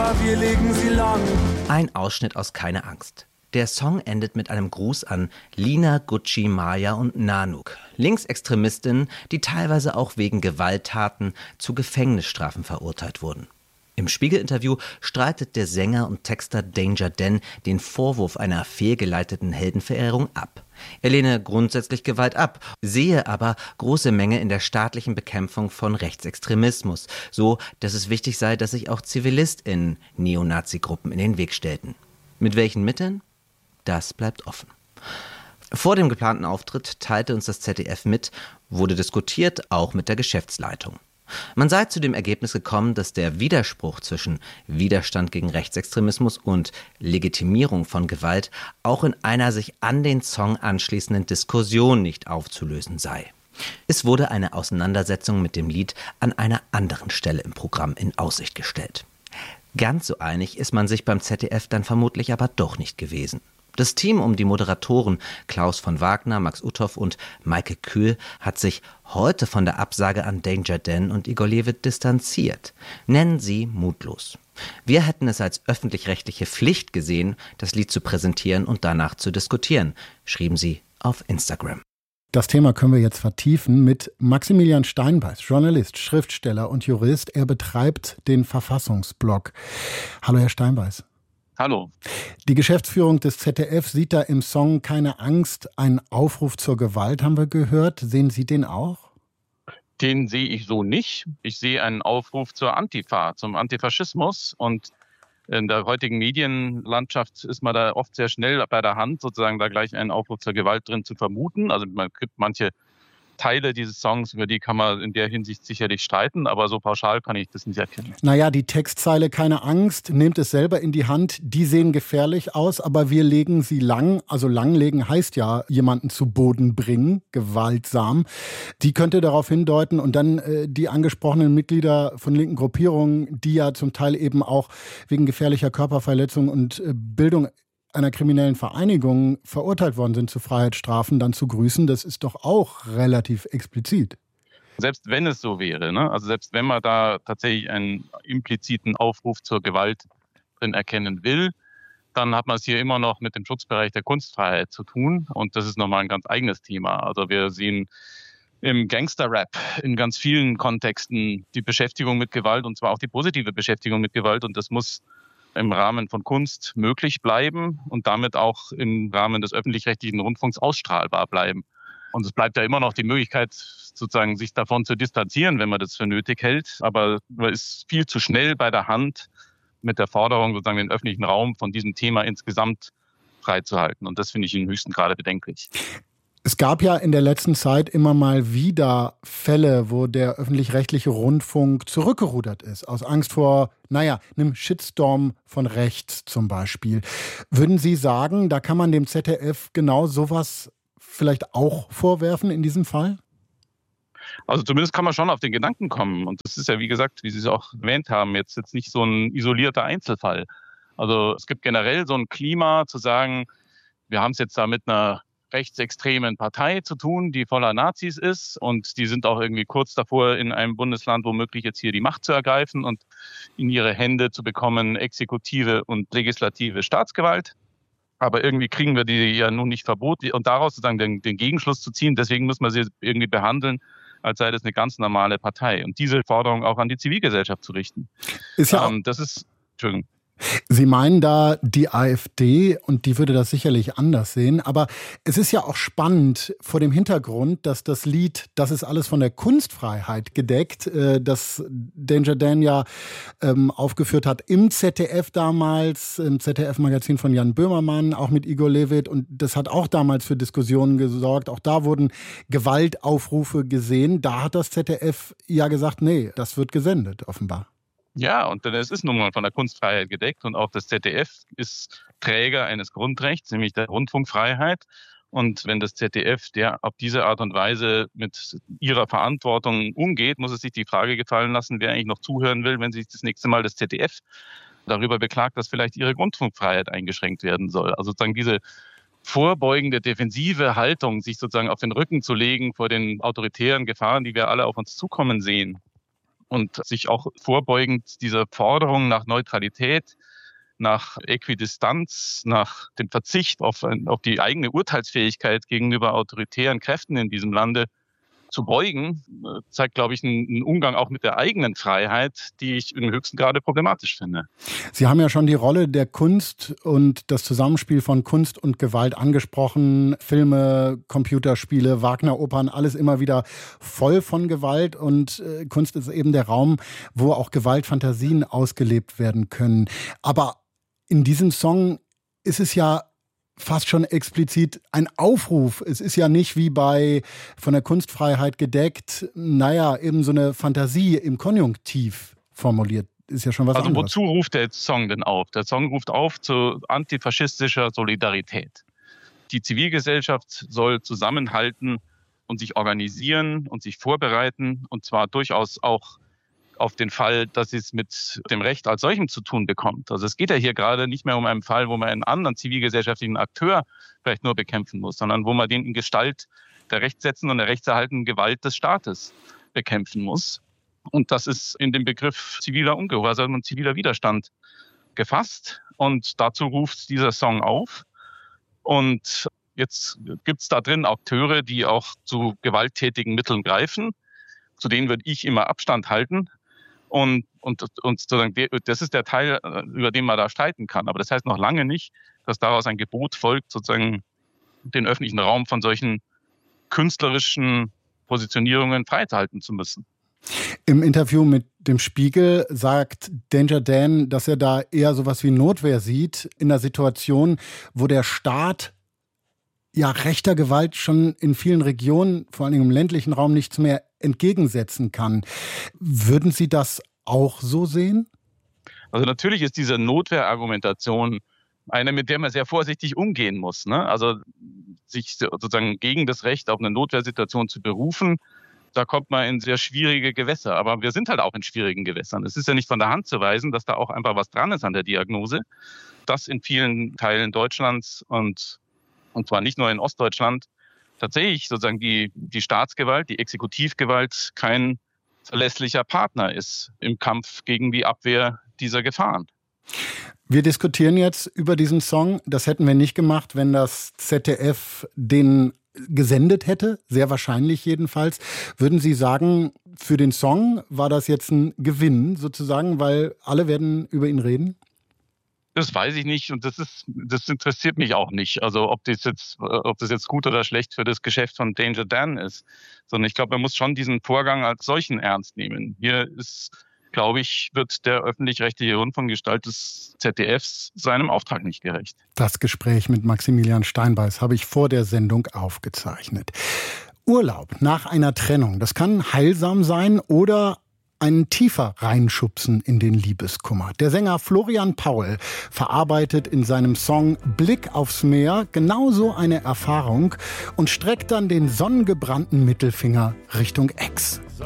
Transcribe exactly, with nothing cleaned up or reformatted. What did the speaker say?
aber wir legen sie lang. Ein Ausschnitt aus Keine Angst. Der Song endet mit einem Gruß an Lina, Gucci, Maya und Nanook, Linksextremistinnen, die teilweise auch wegen Gewalttaten zu Gefängnisstrafen verurteilt wurden. Im Spiegel-Interview streitet der Sänger und Texter Danger Dan den Vorwurf einer fehlgeleiteten Heldenverehrung ab. Er lehne grundsätzlich Gewalt ab, sehe aber große Mängel in der staatlichen Bekämpfung von Rechtsextremismus, so dass es wichtig sei, dass sich auch ZivilistInnen Neonazi-Gruppen in den Weg stellten. Mit welchen Mitteln? Das bleibt offen. Vor dem geplanten Auftritt teilte uns das Z D F mit, wurde diskutiert, auch mit der Geschäftsleitung. Man sei zu dem Ergebnis gekommen, dass der Widerspruch zwischen Widerstand gegen Rechtsextremismus und Legitimierung von Gewalt auch in einer sich an den Song anschließenden Diskussion nicht aufzulösen sei. Es wurde eine Auseinandersetzung mit dem Lied an einer anderen Stelle im Programm in Aussicht gestellt. Ganz so einig ist man sich beim Z D F dann vermutlich aber doch nicht gewesen. Das Team um die Moderatoren Klaus von Wagner, Max Uthoff und Maike Kühl hat sich heute von der Absage an Danger Dan und Igor Levit distanziert. Nennen sie mutlos. Wir hätten es als öffentlich-rechtliche Pflicht gesehen, das Lied zu präsentieren und danach zu diskutieren, schrieben sie auf Instagram. Das Thema können wir jetzt vertiefen mit Maximilian Steinbeiß, Journalist, Schriftsteller und Jurist. Er betreibt den Verfassungsblog. Hallo, Herr Steinbeiß. Hallo. Die Geschäftsführung des Z D F sieht da im Song Keine Angst einen Aufruf zur Gewalt, haben wir gehört. Sehen Sie den auch? Den sehe ich so nicht. Ich sehe einen Aufruf zur Antifa, zum Antifaschismus. Und in der heutigen Medienlandschaft ist man da oft sehr schnell bei der Hand, sozusagen da gleich einen Aufruf zur Gewalt drin zu vermuten. Also man gibt manche Teile dieses Songs, über die kann man in der Hinsicht sicherlich streiten, aber so pauschal kann ich das nicht erkennen. Naja, die Textzeile Keine Angst, nehmt es selber in die Hand, die sehen gefährlich aus, aber wir legen sie lang, also langlegen heißt ja, jemanden zu Boden bringen, gewaltsam. Die könnte darauf hindeuten und dann äh, die angesprochenen Mitglieder von linken Gruppierungen, die ja zum Teil eben auch wegen gefährlicher Körperverletzung und äh, Bildung einer kriminellen Vereinigung verurteilt worden sind zu Freiheitsstrafen, dann zu grüßen, das ist doch auch relativ explizit. Selbst wenn es so wäre, ne? Also selbst wenn man da tatsächlich einen impliziten Aufruf zur Gewalt drin erkennen will, dann hat man es hier immer noch mit dem Schutzbereich der Kunstfreiheit zu tun. Und das ist nochmal ein ganz eigenes Thema. Also wir sehen im Gangster-Rap in ganz vielen Kontexten die Beschäftigung mit Gewalt und zwar auch die positive Beschäftigung mit Gewalt. Und das muss im Rahmen von Kunst möglich bleiben und damit auch im Rahmen des öffentlich-rechtlichen Rundfunks ausstrahlbar bleiben. Und es bleibt ja immer noch die Möglichkeit, sozusagen sich davon zu distanzieren, wenn man das für nötig hält. Aber man ist viel zu schnell bei der Hand mit der Forderung, sozusagen den öffentlichen Raum von diesem Thema insgesamt freizuhalten. Und das finde ich im höchsten Grade bedenklich. Es gab ja in der letzten Zeit immer mal wieder Fälle, wo der öffentlich-rechtliche Rundfunk zurückgerudert ist, aus Angst vor, naja, einem Shitstorm von rechts zum Beispiel. Würden Sie sagen, da kann man dem Z D F genau sowas vielleicht auch vorwerfen in diesem Fall? Also zumindest kann man schon auf den Gedanken kommen. Und das ist ja, wie gesagt, wie Sie es auch erwähnt haben, jetzt, jetzt nicht so ein isolierter Einzelfall. Also es gibt generell so ein Klima zu sagen, wir haben es jetzt da mit einer rechtsextremen Partei zu tun, die voller Nazis ist und die sind auch irgendwie kurz davor, in einem Bundesland womöglich jetzt hier die Macht zu ergreifen und in ihre Hände zu bekommen exekutive und legislative Staatsgewalt. Aber irgendwie kriegen wir die ja nun nicht verboten und daraus sozusagen den, den Gegenschluss zu ziehen, deswegen muss man sie irgendwie behandeln, als sei das eine ganz normale Partei und diese Forderung auch an die Zivilgesellschaft zu richten. Ist ja ähm, das ist, Entschuldigung. Sie meinen da die AfD und die würde das sicherlich anders sehen. Aber es ist ja auch spannend vor dem Hintergrund, dass das Lied, das ist alles von der Kunstfreiheit gedeckt, äh, das Danger Dan ja ähm, aufgeführt hat im Z D F damals, im Z D F-Magazin von Jan Böhmermann, auch mit Igor Levit. Und das hat auch damals für Diskussionen gesorgt. Auch da wurden Gewaltaufrufe gesehen. Da hat das Z D F ja gesagt, nee, das wird gesendet, offenbar. Ja, und es ist nun mal von der Kunstfreiheit gedeckt und auch das Z D F ist Träger eines Grundrechts, nämlich der Rundfunkfreiheit. Und wenn das Z D F der auf diese Art und Weise mit ihrer Verantwortung umgeht, muss es sich die Frage gefallen lassen, wer eigentlich noch zuhören will, wenn sich das nächste Mal das Z D F darüber beklagt, dass vielleicht ihre Rundfunkfreiheit eingeschränkt werden soll. Also sozusagen diese vorbeugende, defensive Haltung, sich sozusagen auf den Rücken zu legen vor den autoritären Gefahren, die wir alle auf uns zukommen sehen. und sich auch vorbeugend dieser Forderung nach Neutralität, nach Äquidistanz, nach dem Verzicht auf, auf die eigene Urteilsfähigkeit gegenüber autoritären Kräften in diesem Lande zu beugen, zeigt, glaube ich, einen Umgang auch mit der eigenen Freiheit, die ich im höchsten Grade problematisch finde. Sie haben ja schon die Rolle der Kunst und das Zusammenspiel von Kunst und Gewalt angesprochen. Filme, Computerspiele, Wagner-Opern, alles immer wieder voll von Gewalt. Und äh, Kunst ist eben der Raum, wo auch Gewaltfantasien ausgelebt werden können. Aber in diesem Song ist es ja fast schon explizit ein Aufruf. Es ist ja nicht wie bei von der Kunstfreiheit gedeckt, naja, eben so eine Fantasie im Konjunktiv formuliert. Ist ja schon was also anderes. Wozu ruft der Song denn auf? Der Song ruft auf zu antifaschistischer Solidarität. Die Zivilgesellschaft soll zusammenhalten und sich organisieren und sich vorbereiten, und zwar durchaus auch auf den Fall, dass sie es mit dem Recht als solchem zu tun bekommt. Also es geht ja hier gerade nicht mehr um einen Fall, wo man einen anderen zivilgesellschaftlichen Akteur vielleicht nur bekämpfen muss, sondern wo man den in Gestalt der Rechtsetzung und der rechtserhaltenden Gewalt des Staates bekämpfen muss. Und das ist in dem Begriff ziviler Ungehorsam und ziviler Widerstand gefasst. Und dazu ruft dieser Song auf. Und jetzt gibt es da drin Akteure, die auch zu gewalttätigen Mitteln greifen. Zu denen würde ich immer Abstand halten. Und, und, und sozusagen, das ist der Teil, über den man da streiten kann. Aber das heißt noch lange nicht, dass daraus ein Gebot folgt, sozusagen den öffentlichen Raum von solchen künstlerischen Positionierungen freihalten zu müssen. Im Interview mit dem Spiegel sagt Danger Dan, dass er da eher sowas wie Notwehr sieht in einer Situation, wo der Staat ja rechter Gewalt schon in vielen Regionen, vor allem im ländlichen Raum, nichts mehr entgegensetzen kann. Würden Sie das auch so sehen? Also natürlich ist diese Notwehrargumentation eine, mit der man sehr vorsichtig umgehen muss, ne? Also sich sozusagen gegen das Recht auf eine Notwehrsituation zu berufen, da kommt man in sehr schwierige Gewässer. Aber wir sind halt auch in schwierigen Gewässern. Es ist ja nicht von der Hand zu weisen, dass da auch einfach was dran ist an der Diagnose, dass in vielen Teilen Deutschlands und und zwar nicht nur in Ostdeutschland, tatsächlich sozusagen die, die Staatsgewalt, die Exekutivgewalt kein verlässlicher Partner ist im Kampf gegen die Abwehr dieser Gefahren. Wir diskutieren jetzt über diesen Song. Das hätten wir nicht gemacht, wenn das Z D F den gesendet hätte, sehr wahrscheinlich jedenfalls. Würden Sie sagen, für den Song war das jetzt ein Gewinn sozusagen, weil alle werden über ihn reden? Das weiß ich nicht und das ist, das interessiert mich auch nicht. Also ob das jetzt, ob das jetzt gut oder schlecht für das Geschäft von Danger Dan ist, sondern ich glaube, man muss schon diesen Vorgang als solchen ernst nehmen. Hier ist, glaube ich, wird der öffentlich-rechtliche Rundfunkgestalt des Z D Fs seinem Auftrag nicht gerecht. Das Gespräch mit Maximilian Steinbeiß habe ich vor der Sendung aufgezeichnet. Urlaub nach einer Trennung, das kann heilsam sein oder einen tiefer reinschubsen in den Liebeskummer. Der Sänger Florian Paul verarbeitet in seinem Song Blick aufs Meer genauso eine Erfahrung und streckt dann den sonnengebrannten Mittelfinger Richtung Ex.